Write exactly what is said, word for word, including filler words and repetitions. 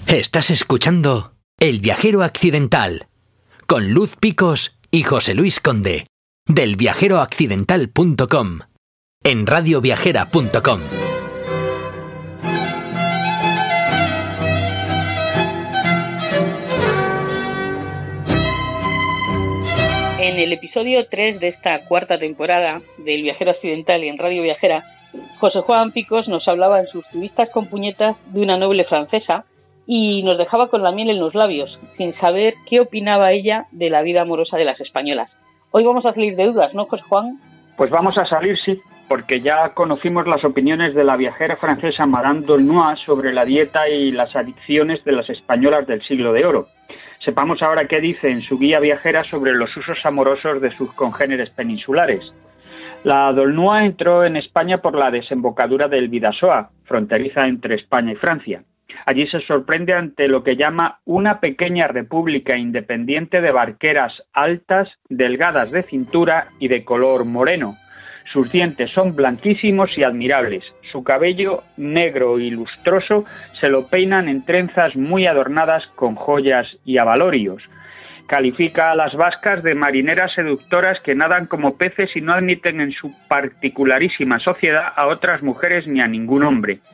Estás escuchando El Viajero Accidental con Luz Picos y José Luis Conde del viajero accidental punto com en radio viajera punto com. En el episodio tres de esta cuarta temporada del Viajero Accidental y en Radio Viajera, José Juan Picos nos hablaba en sus turistas con puñetas de una noble francesa y nos dejaba con la miel en los labios, sin saber qué opinaba ella de la vida amorosa de las españolas. Hoy vamos a salir de dudas, ¿no, José Juan? Pues vamos a salir, sí, porque ya conocimos las opiniones de la viajera francesa Madame d'Aulnois sobre la dieta y las adicciones de las españolas del siglo de oro. Sepamos ahora qué dice en su guía viajera sobre los usos amorosos de sus congéneres peninsulares. La d'Aulnois entró en España por la desembocadura del Bidasoa, fronteriza entre España y Francia. Allí se sorprende ante lo que llama una pequeña república independiente de barqueras altas, delgadas de cintura y de color moreno. Sus dientes son blanquísimos y admirables. Su cabello, negro y lustroso, se lo peinan en trenzas muy adornadas con joyas y abalorios. Califica a las vascas de marineras seductoras que nadan como peces y no admiten en su particularísima sociedad a otras mujeres ni a ningún hombre.